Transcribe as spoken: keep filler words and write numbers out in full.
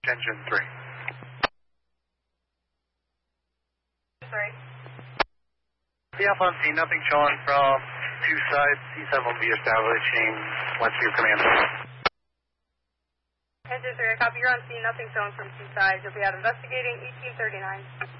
Engine three. Three. The Alpha on scene, nothing showing from two sides. C seven will be establishing once your command. Engine three, I copy. You're on scene, nothing showing from two sides. You'll be out investigating eighteen thirty-nine.